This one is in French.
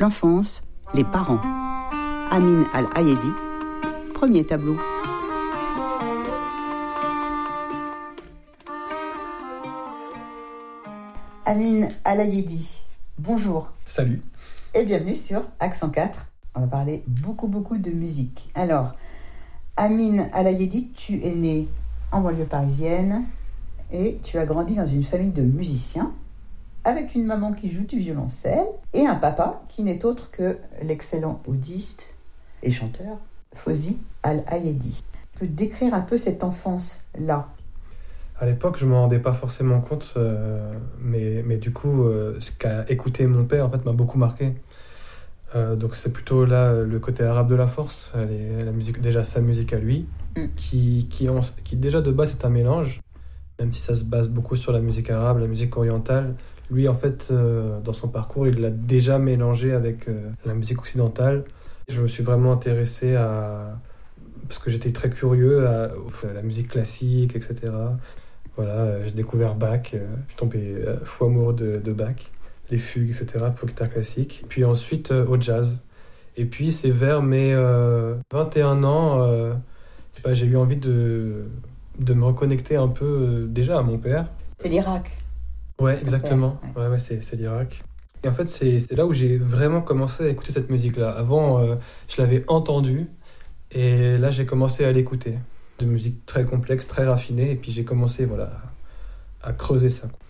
L'enfance, les parents. Amin Al-Ayedi, premier tableau. Amin Al-Ayedi, bonjour. Salut. Et bienvenue sur Accent 4. On va parler beaucoup de musique. Alors, Amin Al-Ayedi, tu es né en banlieue parisienne et tu as grandi dans une famille de musiciens avec une maman qui joue du violoncelle et un papa qui n'est autre que l'excellent oudiste et chanteur Fawzi Al-Ayedi. Tu peux décrire un peu cette enfance-là? À l'époque, je ne m'en rendais pas forcément compte, mais du coup, ce qu'a écouté mon père, en fait, m'a beaucoup marqué. Donc c'est plutôt là le côté arabe de la force, la musique, déjà sa musique à lui, qui déjà de base est un mélange, même si ça se base beaucoup sur la musique arabe, la musique orientale. Lui, en fait, dans son parcours, il l'a déjà mélangé avec la musique occidentale. Je me suis vraiment intéressé parce que j'étais très curieux à la musique classique, etc. Voilà, j'ai découvert Bach, je suis tombé fou amoureux de Bach, les fugues, etc., pour guitare classique. Puis ensuite au jazz. Et puis c'est vers mes 21 ans, j'ai eu envie de me reconnecter un peu déjà à mon père. C'est l'Irak. Ouais, exactement. Ouais, c'est l'Irak. Et en fait, c'est là où j'ai vraiment commencé à écouter cette musique-là. Avant, je l'avais entendue, et là, j'ai commencé à l'écouter. De musique très complexe, très raffinée, et puis j'ai commencé à creuser ça.